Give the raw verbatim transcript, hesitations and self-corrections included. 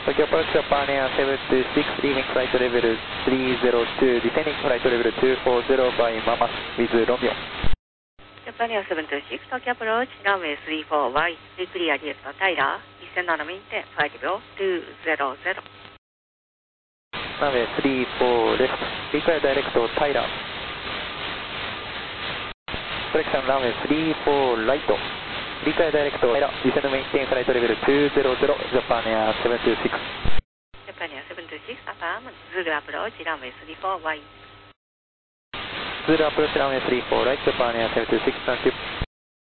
Tokyo approach Japan Air seven two six, leaving flight level three zero two, descending flight level two four zero by Mama with Romeo. Japan Air seven two six, Tokyo approach, runway three four Y, declear desk Tyler, descend on maintain, flight level two zero zero. Runway three four left, declare direct Tyler. Correction runway three four right, declare direct Tyler, descend maintain flight level two zero zero, Japan Air seven two six. Japan Air seven two six, affirm, Zulu approach, runway three four Y. Zulu approach runway three four right, Japan Air seven two six, thank you.